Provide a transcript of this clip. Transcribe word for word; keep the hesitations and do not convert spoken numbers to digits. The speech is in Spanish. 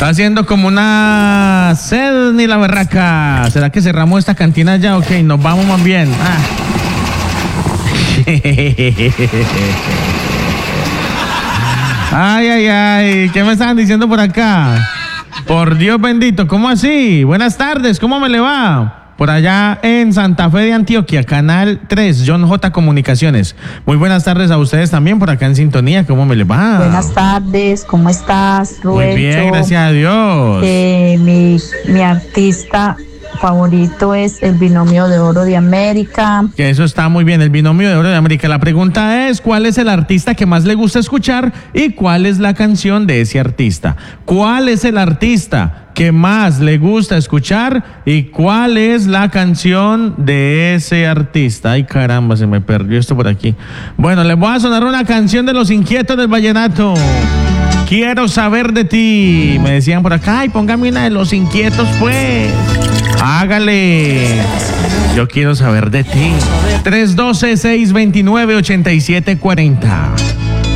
Está haciendo como una sed ni la berraca. ¿Será que cerramos esta cantina ya? Ok, nos vamos más bien. Ah. Ay, ay, ay. ¿Qué me estaban diciendo por acá? Por Dios bendito, ¿cómo así? Buenas tardes, ¿cómo me le va? Por allá en Santa Fe de Antioquia, Canal tres, John J. Comunicaciones. Muy buenas tardes a ustedes también por acá en sintonía, ¿cómo me le va? Buenas tardes, ¿cómo estás, Rubén? Muy bien, gracias a Dios. Eh, mi, mi artista favorito es el Binomio de Oro de América. Que eso está muy bien, el Binomio de Oro de América. La pregunta es, ¿cuál es el artista que más le gusta escuchar y cuál es la canción de ese artista? ¿Cuál es el artista que más le gusta escuchar y cuál es la canción de ese artista? Ay, caramba, se me perdió esto por aquí. Bueno, les voy a sonar una canción de Los Inquietos del Vallenato. Quiero saber de ti. Me decían por acá, ay, póngame una de Los Inquietos, pues. Hágale. Yo quiero saber de ti. tres uno dos, seis dos nueve, ocho siete cuatro cero.